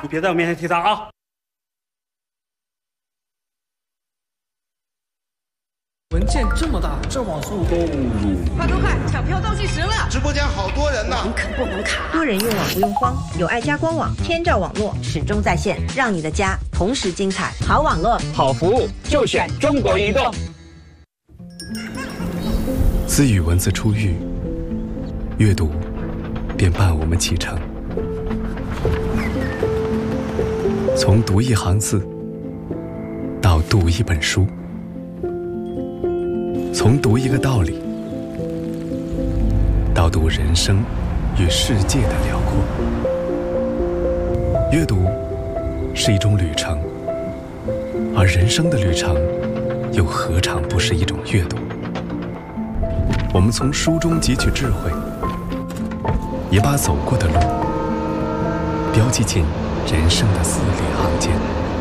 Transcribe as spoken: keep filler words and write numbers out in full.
你别在我面前提他啊！ 文件这么大，这网速够入。 快快快，抢票倒计时了！ 直播间好多人呢， 网可不能卡。 多人用网不用慌，有爱家官网，天照网络始终在线，让你的家同时精彩。好网络， 好服务，就选中国移动。 自语文字出狱，阅读便伴我们启程。从读一行字，到读一本书。从读一个道理，到读人生与世界的辽阔。阅读是一种旅程，而人生的旅程又何尝不是一种阅读？我们从书中汲取智慧，也把走过的路标记进人生的字里行间。